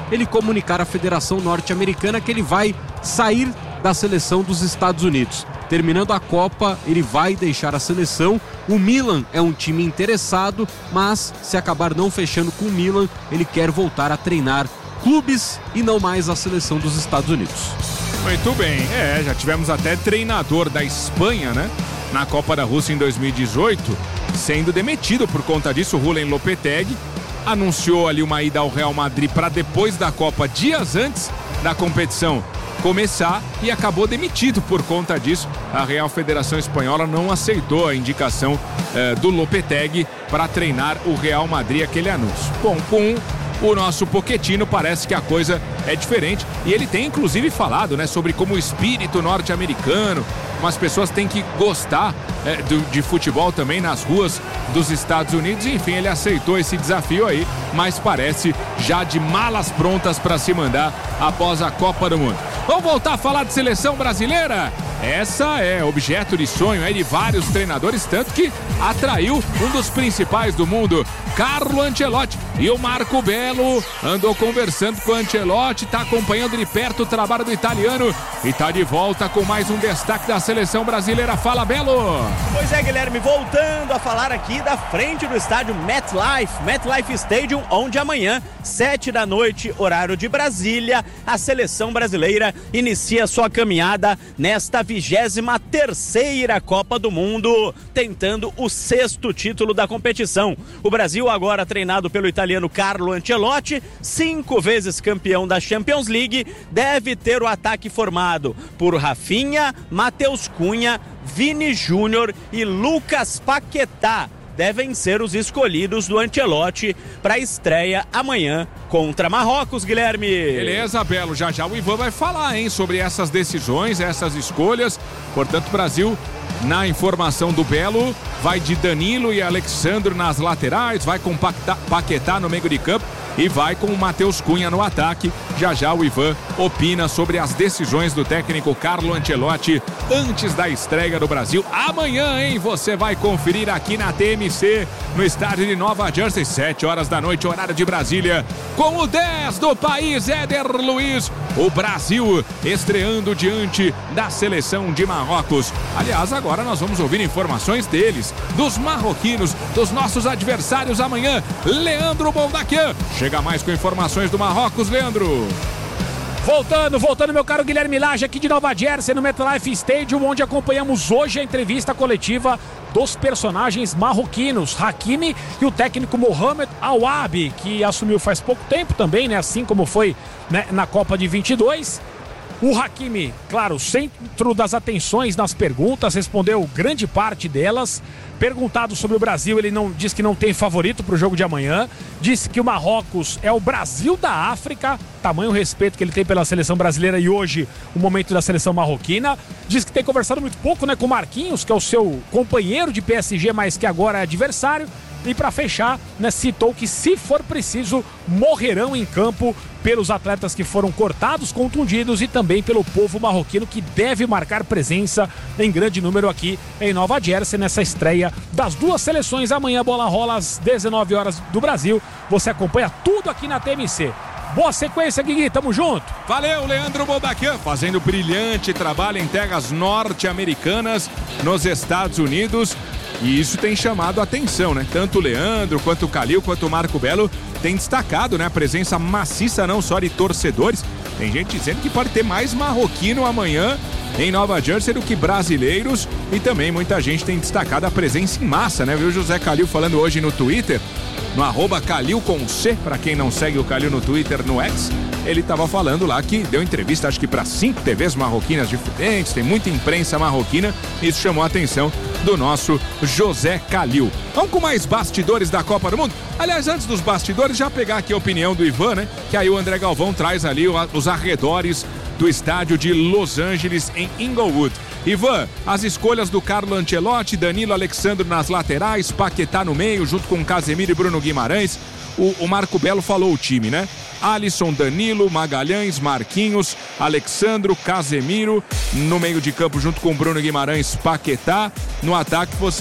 ele comunicar à Federação Norte-Americana que ele vai sair da seleção dos Estados Unidos. Terminando a Copa, ele vai deixar a seleção. O Milan é um time interessado, mas se acabar não fechando com o Milan, ele quer voltar a treinar clubes e não mais a seleção dos Estados Unidos. Muito bem, é, já tivemos até treinador da Espanha, né? Na Copa da Rússia em dois mil e dezoito, sendo demitido por conta disso. O Rulen Lopetegui anunciou ali uma ida ao Real Madrid para depois da Copa, dias antes da competição começar, e acabou demitido por conta disso. A Real Federação Espanhola não aceitou a indicação eh, do Lopetegui para treinar o Real Madrid, aquele anúncio. Bom, com o nosso Pochettino parece que a coisa é diferente, e ele tem inclusive falado, né, sobre como o espírito norte-americano, umas pessoas têm que gostar é, do, de futebol também nas ruas dos Estados Unidos. Enfim, ele aceitou esse desafio aí, mas parece já de malas prontas para se mandar após a Copa do Mundo. Vamos voltar a falar de seleção brasileira? Essa é objeto de sonho aí de vários treinadores, tanto que atraiu um dos principais do mundo, Carlo Ancelotti. E o Marco Belo andou conversando com o Ancelotti, está acompanhando de perto o trabalho do italiano e está de volta com mais um destaque da seleção brasileira. Fala, Belo! Pois é, Guilherme, voltando a falar aqui da frente do estádio MetLife, MetLife Stadium, onde amanhã, sete da noite, horário de Brasília, a seleção brasileira inicia sua caminhada nesta vigésima terceira Copa do Mundo, tentando o sexto título da competição. O Brasil, agora treinado pelo italiano Carlo Ancelotti, cinco vezes campeão da Champions League, deve ter o ataque formado por Rafinha, Matheus Cunha, Vini Júnior e Lucas Paquetá. Devem ser os escolhidos do Ancelotti para a estreia amanhã contra Marrocos, Guilherme. Beleza, Belo. Já já o Ivan vai falar, hein, sobre essas decisões, essas escolhas. Portanto, Brasil, na informação do Belo, vai de Danilo e Alexandre nas laterais, vai com Paquetá no meio de campo e vai com o Matheus Cunha no ataque. Já já o Ivan opina sobre as decisões do técnico Carlo Ancelotti antes da estreia do Brasil. Amanhã, hein? Você vai conferir aqui na T M C, no estádio de Nova Jersey, sete horas da noite, horário de Brasília, com o dez do país, Éder Luiz. O Brasil estreando diante da seleção de Marrocos. Aliás, agora nós vamos ouvir informações deles, dos marroquinos, dos nossos adversários amanhã. Leandro Boldaquian chega mais com informações do Marrocos. Leandro. Voltando, voltando, meu caro Guilherme Lage, aqui de Nova Jersey, no MetLife Stadium, onde acompanhamos hoje a entrevista coletiva dos personagens marroquinos, Hakimi e o técnico Mohamed Aouabi, que assumiu faz pouco tempo também, né, assim como foi, né, na Copa de vinte e dois. O Hakimi, claro, centro das atenções nas perguntas, respondeu grande parte delas. Perguntado sobre o Brasil, ele não diz que não tem favorito para o jogo de amanhã. Disse que o Marrocos é o Brasil da África, tamanho respeito que ele tem pela seleção brasileira e hoje o momento da seleção marroquina. Diz que tem conversado muito pouco, né, com o Marquinhos, que é o seu companheiro de P S G, mas que agora é adversário. E para fechar, né, citou que se for preciso, morrerão em campo pelos atletas que foram cortados, contundidos e também pelo povo marroquino, que deve marcar presença em grande número aqui em Nova Jersey nessa estreia das duas seleções. Amanhã a bola rola às dezenove horas do Brasil. Você acompanha tudo aqui na T M C. Boa sequência, Guigui, tamo junto. Valeu, Leandro Boldaquian, fazendo brilhante trabalho em terras norte-americanas nos Estados Unidos. E isso tem chamado a atenção, né? Tanto o Leandro, quanto o Calil, quanto o Marco Belo tem destacado, né, a presença maciça não só de torcedores. Tem gente dizendo que pode ter mais marroquino amanhã em Nova Jersey do que brasileiros. E também muita gente tem destacado a presença em massa, né? Viu José Calil falando hoje no Twitter, no arroba Calil com C, para quem não segue o Calil no Twitter, no X. Ele estava falando lá que deu entrevista, acho que para cinco T Vs marroquinas diferentes, tem muita imprensa marroquina. Isso chamou a atenção do nosso José Calil. Vamos com mais bastidores da Copa do Mundo? Aliás, antes dos bastidores, já pegar aqui a opinião do Ivan, né? Que aí o André Galvão traz ali os arredores do estádio de Los Angeles, em Inglewood. Ivan, as escolhas do Carlo Ancelotti, Danilo, Alexandre nas laterais, Paquetá no meio, junto com Casemiro e Bruno Guimarães. O, o Marco Belo falou o time, né? Alisson, Danilo, Magalhães, Marquinhos, Alexandro, Casemiro, no meio de campo junto com Bruno Guimarães, Paquetá. No ataque você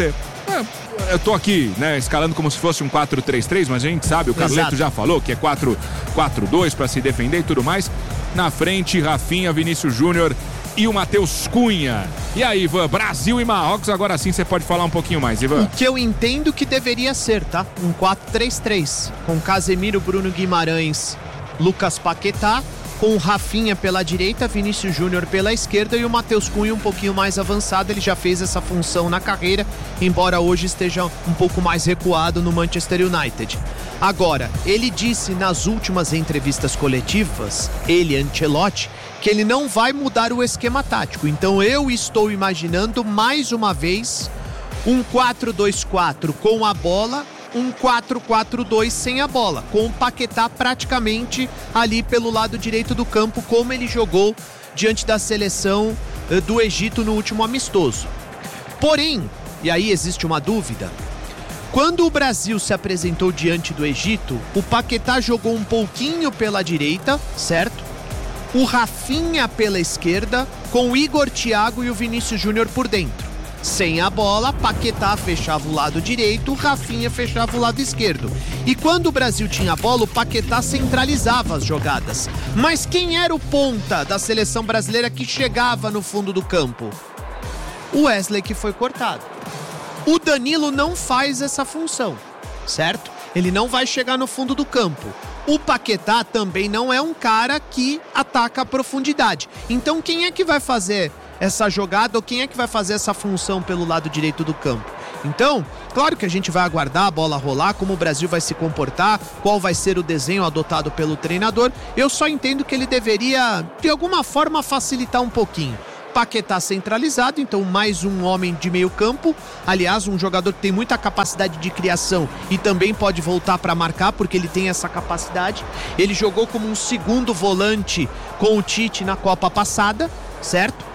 Eu tô aqui, né, escalando como se fosse um quatro três três, mas a gente sabe, o Carleto Exato. já falou que é quatro quatro dois para se defender e tudo mais. Na frente, Rafinha, Vinícius Júnior e o Matheus Cunha. E aí, Ivan, Brasil e Marrocos, agora sim você pode falar um pouquinho mais, Ivan. O que eu entendo que deveria ser, tá? Um quatro três três, com Casemiro, Bruno Guimarães, Lucas Paquetá, com o Rafinha pela direita, Vinícius Júnior pela esquerda e o Matheus Cunha um pouquinho mais avançado. Ele já fez essa função na carreira, embora hoje esteja um pouco mais recuado no Manchester United. Agora, ele disse nas últimas entrevistas coletivas, ele, Ancelotti, que ele não vai mudar o esquema tático. Então eu estou imaginando mais uma vez um quatro dois quatro com a bola, um quatro quatro dois sem a bola, com o Paquetá praticamente ali pelo lado direito do campo, como ele jogou diante da seleção eh, do Egito no último amistoso. Porém, e aí existe uma dúvida, quando o Brasil se apresentou diante do Egito, o Paquetá jogou um pouquinho pela direita, certo? O Rafinha pela esquerda, com o Igor Thiago e o Vinícius Júnior por dentro. Sem a bola, Paquetá fechava o lado direito, o Rafinha fechava o lado esquerdo. E quando o Brasil tinha a bola, o Paquetá centralizava as jogadas. Mas quem era o ponta da seleção brasileira que chegava no fundo do campo? O Wesley, que foi cortado. O Danilo não faz essa função, certo? Ele não vai chegar no fundo do campo. O Paquetá também não é um cara que ataca a profundidade. Então quem é que vai fazer essa jogada ou quem é que vai fazer essa função pelo lado direito do campo? Então, claro que a gente vai aguardar a bola rolar, como o Brasil vai se comportar, qual vai ser o desenho adotado pelo treinador. Eu só entendo que ele deveria, de alguma forma, facilitar um pouquinho. Paquetá centralizado, então mais um homem de meio campo, aliás, um jogador que tem muita capacidade de criação e também pode voltar para marcar, porque ele tem essa capacidade. Ele jogou como um segundo volante com o Tite na Copa passada, certo?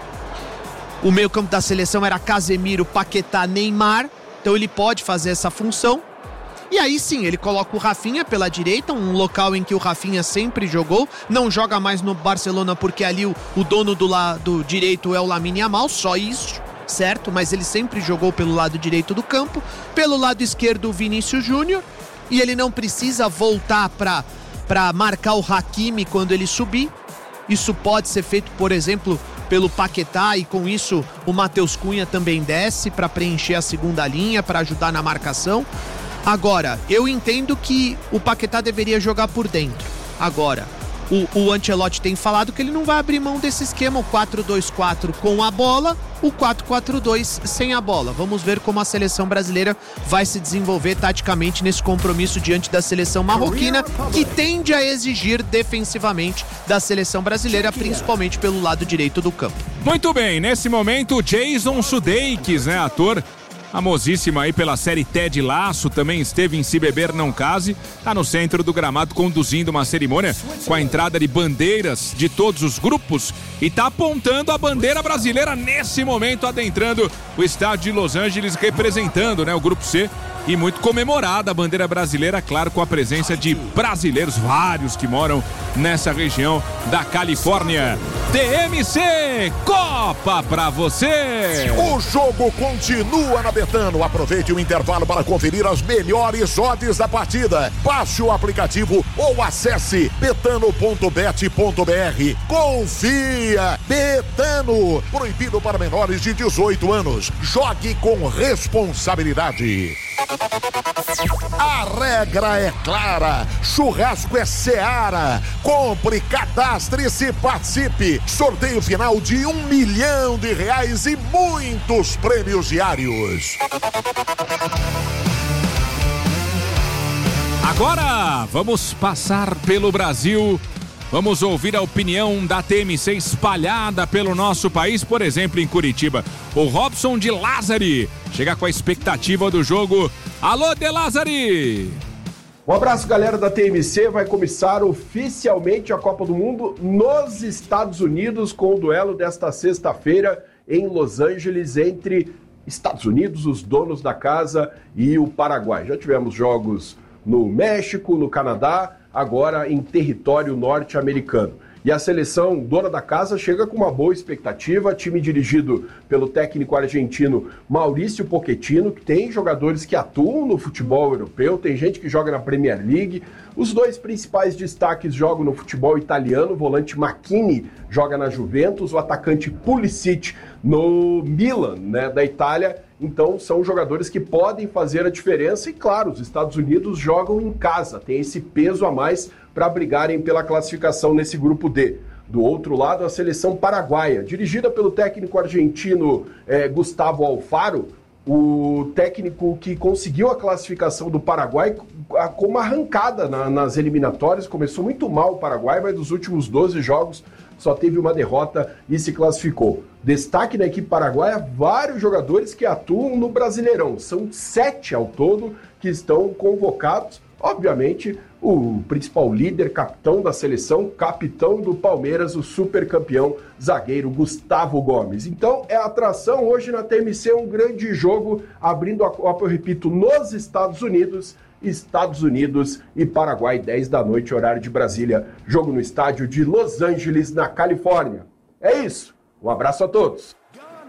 O meio campo da seleção era Casemiro, Paquetá, Neymar, então ele pode fazer essa função. E aí sim, ele coloca o Rafinha pela direita, um local em que o Rafinha sempre jogou, não joga mais no Barcelona porque ali o, o dono do lado direito é o Lamine Yamal, só isso, certo? Mas ele sempre jogou pelo lado direito do campo, pelo lado esquerdo o Vinícius Júnior, e ele não precisa voltar para para marcar o Hakimi quando ele subir. Isso pode ser feito, por exemplo, pelo Paquetá, e com isso o Matheus Cunha também desce para preencher a segunda linha, para ajudar na marcação. Agora, eu entendo que o Paquetá deveria jogar por dentro. Agora, o, o Ancelotti tem falado que ele não vai abrir mão desse esquema, o quatro dois quatro com a bola, o quatro quatro dois sem a bola. Vamos ver como a seleção brasileira vai se desenvolver taticamente nesse compromisso diante da seleção marroquina, que tende a exigir defensivamente da seleção brasileira, principalmente pelo lado direito do campo. Muito bem, nesse momento, Jason Sudeikis, né, ator famosíssimo aí pela série Ted Lasso, também esteve em Se Beber Não Case, tá no centro do gramado conduzindo uma cerimônia com a entrada de bandeiras de todos os grupos e tá apontando a bandeira brasileira nesse momento, adentrando o estádio de Los Angeles, representando, né, o grupo C, e muito comemorada a bandeira brasileira, claro, com a presença de brasileiros, vários que moram nessa região da Califórnia. T M C, Copa pra você! O jogo continua na Betano. Aproveite o intervalo para conferir as melhores odds da partida. Baixe o aplicativo ou acesse betano ponto bet ponto br. Confia! Betano! Proibido para menores de dezoito anos. Jogue com responsabilidade. A regra é clara, churrasco é Seara. Compre, cadastre-se, participe. Sorteio final de um milhão de reais e muitos prêmios diários. Agora vamos passar pelo Brasil. Vamos ouvir a opinião da T M C espalhada pelo nosso país, por exemplo, em Curitiba. O Robson de Lázari chega com a expectativa do jogo. Alô, de Lázari! Um abraço, galera da T M C. Vai começar oficialmente a Copa do Mundo nos Estados Unidos com o duelo desta sexta-feira em Los Angeles entre Estados Unidos, os donos da casa, e o Paraguai. Já tivemos jogos no México, no Canadá, agora em território norte-americano. E a seleção dona da casa chega com uma boa expectativa, time dirigido pelo técnico argentino Maurício Pochettino, que tem jogadores que atuam no futebol europeu, tem gente que joga na Premier League. Os dois principais destaques jogam no futebol italiano, o volante Macchini joga na Juventus, o atacante Pulisic no Milan, né, da Itália. Então são jogadores que podem fazer a diferença e, claro, os Estados Unidos jogam em casa, tem esse peso a mais para brigarem pela classificação nesse grupo D. Do outro lado, a seleção paraguaia, dirigida pelo técnico argentino eh, Gustavo Alfaro, o técnico que conseguiu a classificação do Paraguai com uma arrancada na, nas eliminatórias. Começou muito mal o Paraguai, mas dos últimos doze jogos só teve uma derrota e se classificou. Destaque na equipe paraguaia, vários jogadores que atuam no Brasileirão. São sete ao todo que estão convocados. Obviamente, o principal líder, capitão da seleção, capitão do Palmeiras, o supercampeão zagueiro Gustavo Gomes. Então, é atração hoje na T M C, um grande jogo, abrindo a Copa, eu repito, nos Estados Unidos, Estados Unidos e Paraguai, dez da noite, horário de Brasília. Jogo no estádio de Los Angeles, na Califórnia. É isso. Um abraço a todos.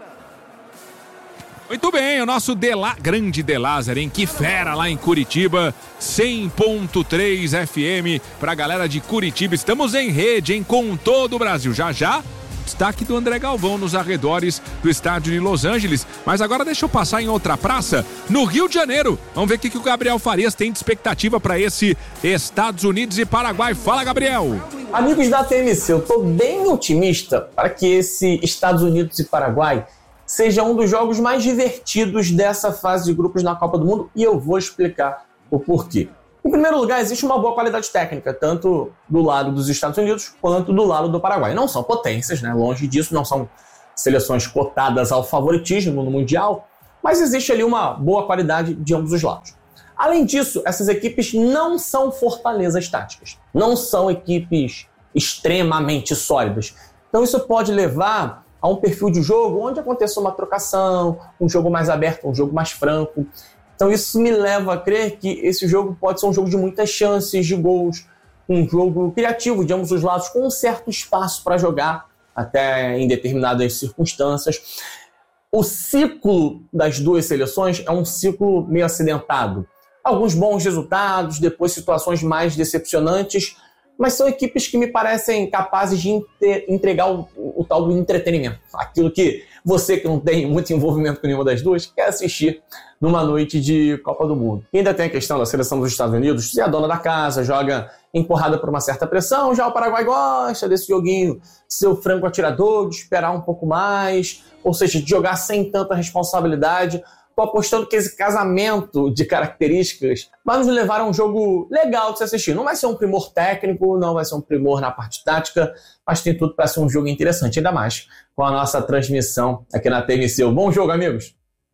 Muito bem, o nosso Dela, grande De Lázaro, hein? Que fera lá em Curitiba, cem ponto três F M pra galera de Curitiba. Estamos em rede, hein? Com todo o Brasil. Já já, destaque do André Galvão nos arredores do estádio de Los Angeles. Mas agora deixa eu passar em outra praça, no Rio de Janeiro. Vamos ver o que, que o Gabriel Farias tem de expectativa para esse Estados Unidos e Paraguai. Fala, Gabriel! Amigos da T M C, eu tô bem otimista para que esse Estados Unidos e Paraguai seja um dos jogos mais divertidos dessa fase de grupos na Copa do Mundo, e eu vou explicar o porquê. Em primeiro lugar, existe uma boa qualidade técnica, tanto do lado dos Estados Unidos quanto do lado do Paraguai. Não são potências, né? Longe disso, não são seleções cotadas ao favoritismo no Mundial, mas existe ali uma boa qualidade de ambos os lados. Além disso, essas equipes não são fortalezas táticas, não são equipes extremamente sólidas. Então isso pode levar a um perfil de jogo onde aconteça uma trocação, um jogo mais aberto, um jogo mais franco. Então isso me leva a crer que esse jogo pode ser um jogo de muitas chances de gols, um jogo criativo de ambos os lados, com um certo espaço para jogar, até em determinadas circunstâncias. O ciclo das duas seleções é um ciclo meio acidentado. Alguns bons resultados, depois situações mais decepcionantes, mas são equipes que me parecem capazes de entregar o, o, o tal do entretenimento. Aquilo que você que não tem muito envolvimento com nenhuma das duas quer assistir numa noite de Copa do Mundo. E ainda tem a questão da seleção dos Estados Unidos, se é a dona da casa, joga empurrada por uma certa pressão, já o Paraguai gosta desse joguinho, ser o franco atirador, de esperar um pouco mais, ou seja, de jogar sem tanta responsabilidade. Estou apostando que esse casamento de características vai nos levar a um jogo legal de se assistir. Não vai ser um primor técnico, não vai ser um primor na parte tática, mas tem tudo para ser um jogo interessante, ainda mais com a nossa transmissão aqui na T M C. Bom jogo, amigos!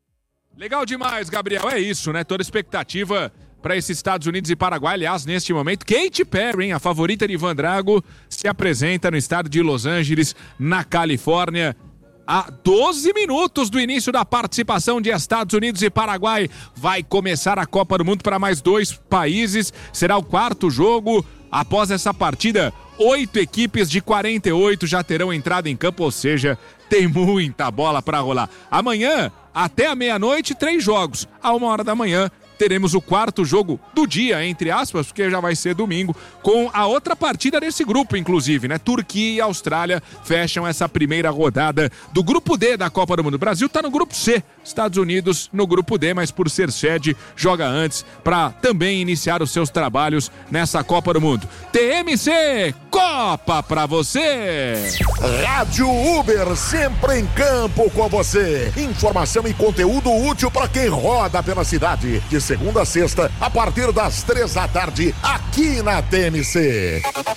Legal demais, Gabriel. É isso, né? Toda expectativa para esses Estados Unidos e Paraguai. Aliás, neste momento, Katy Perry, hein, a favorita de Ivan Drago, se apresenta no estádio de Los Angeles, na Califórnia. A doze minutos do início da participação de Estados Unidos e Paraguai, vai começar a Copa do Mundo para mais dois países. Será o quarto jogo. Após essa partida, oito equipes de quarenta e oito já terão entrado em campo, ou seja, tem muita bola para rolar. Amanhã, até a meia-noite, três jogos. À uma hora da manhã, teremos o quarto jogo do dia, entre aspas, porque já vai ser domingo, com a outra partida desse grupo, inclusive, né? Turquia e Austrália fecham essa primeira rodada do grupo D da Copa do Mundo. O Brasil tá no grupo C, Estados Unidos no grupo D, mas por ser sede, joga antes para também iniciar os seus trabalhos nessa Copa do Mundo. T M C, Copa pra você! Rádio Uber, sempre em campo com você. Informação e conteúdo útil para quem roda pela cidade. De segunda a sexta, a partir das três da tarde, aqui na T M C.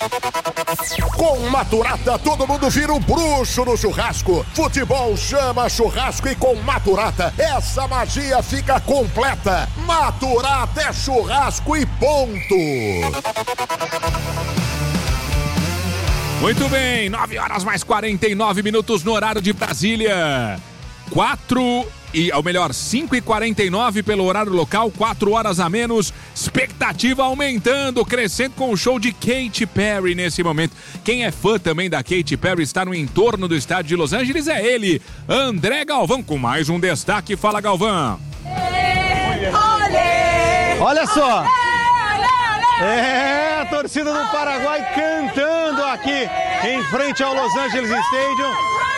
Com Maturata, todo mundo vira um bruxo no churrasco. Futebol chama churrasco e com Maturata, essa magia fica completa. Maturata é churrasco e ponto. Muito bem, nove horas mais quarenta e nove minutos no horário de Brasília. quatro e ao melhor, cinco e quarenta e nove pelo horário local, quatro horas a menos. Expectativa aumentando, crescendo com o show de Katy Perry nesse momento. Quem é fã também da Katy Perry está no entorno do estádio de Los Angeles, é ele, André Galvão, com mais um destaque. Fala, Galvão. Olha só. É, a torcida do Paraguai cantando aqui em frente ao Los Angeles Stadium.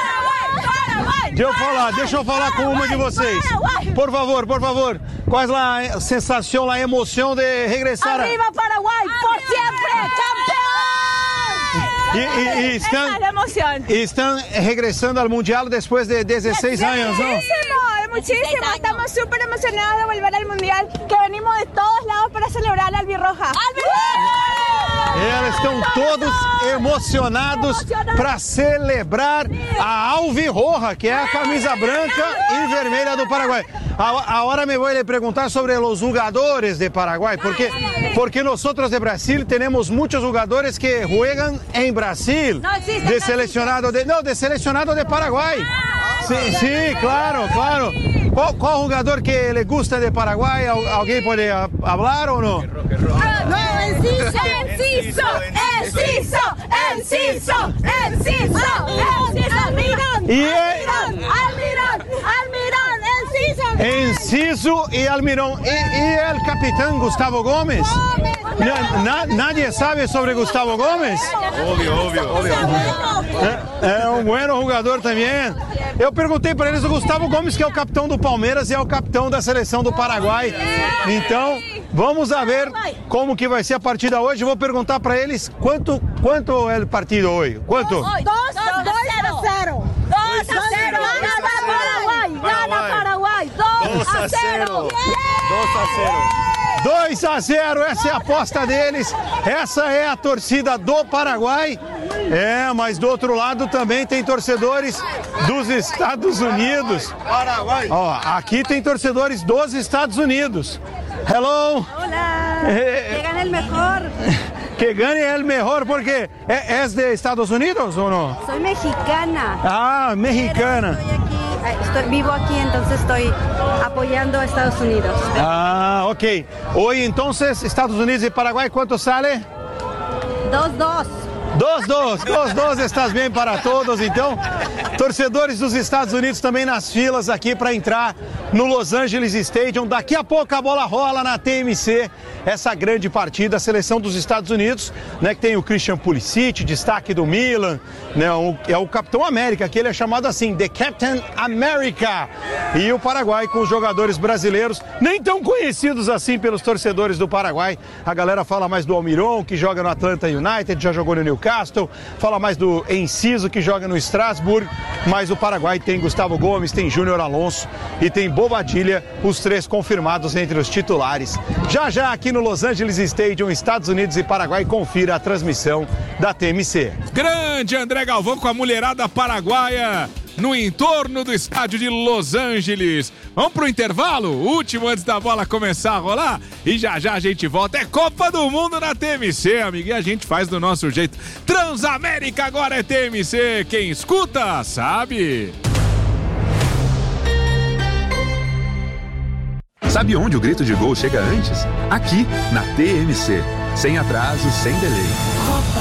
Deixa eu falar, deixa eu falar com uma de vocês. Por favor, por favor. Qual é a sensação, a emoção de regressar? Arriba Paraguai, por sempre, campeão! E, e, e estão, estão regressando ao Mundial depois de dezesseis anos, não? Muchísimo, muchísimo. Estamos súper emocionados de volver al Mundial, que venimos de todos lados para celebrar a Albirroja. Eles estão todos emocionados para celebrar a Alvirroja, que é a camisa branca e vermelha do Paraguai. Agora me vou lhe perguntar sobre os jogadores de Paraguai, porque porque nós de Brasil temos muitos jogadores que jogam em Brasil, de selecionado de não, de selecionado de Paraguai. Sim, sim, claro, claro. Qual, qual jogador que le gusta de Paraguai? Alguém pode falar ou não? Não, Enciso, Enciso, Enciso, Enciso, Enciso, Almirón, Almirón, Almirón, Enciso. Enciso e Almirón. E, e o capitão Gustavo Gomes? Na, nadie sabe sobre Gustavo Gomes? Óbvio, óbvio, óbvio. É, é um bom jogador também. Eu perguntei para eles o Gustavo Gomes, que é o capitão do Palmeiras e é o capitão da seleção do Paraguai. Então, vamos a ver como que vai ser a partida hoje. Vou perguntar para eles quanto quanto é o partido hoje. Quanto? dois a zero. dois a zero. Gana Paraguai. Gana Paraguai. dois a zero. dois a zero. dois a zero, essa é a aposta deles. Essa é a torcida do Paraguai. É, mas do outro lado também tem torcedores dos Estados Unidos. Paraguai. Ó, aqui tem torcedores dos Estados Unidos. Hello. Hola. Que gane el mejor. Que gane el mejor, porque ¿es de Estados Unidos o no? Soy mexicana. Ah, mexicana. Estoy aquí, estoy, vivo aquí, entonces estoy apoyando a Estados Unidos. Ah, ok. Hoy entonces, Estados Unidos y Paraguay, ¿cuánto sale? Dos, dos. Dos, dos, dos, dos, estás bem para todos, então. Torcedores dos Estados Unidos também nas filas aqui para entrar no Los Angeles Stadium. Daqui a pouco a bola rola na T M C, essa grande partida, a seleção dos Estados Unidos, né, que tem o Christian Pulisic, destaque do Milan, né, o, é o Capitão América, que ele é chamado assim, The Captain America. E o Paraguai com os jogadores brasileiros, nem tão conhecidos assim pelos torcedores do Paraguai. A galera fala mais do Almirón, que joga no Atlanta United, já jogou no Newcastle, fala mais do Enciso, que joga no Strasbourg, mas o Paraguai tem Gustavo Gomes, tem Júnior Alonso e tem Bobadilla, os três confirmados entre os titulares. Já já aqui no Los Angeles Stadium, Estados Unidos e Paraguai, confira a transmissão da T M C. Grande André Galvão com a mulherada paraguaia no entorno do estádio de Los Angeles. Vamos pro intervalo, último antes da bola começar a rolar, e já já a gente volta. É Copa do Mundo na T M C, amigo, e a gente faz do nosso jeito. Transamérica agora é T M C, quem escuta sabe. Sabe onde o grito de gol chega antes? Aqui, na T M C. Sem atraso, sem delay.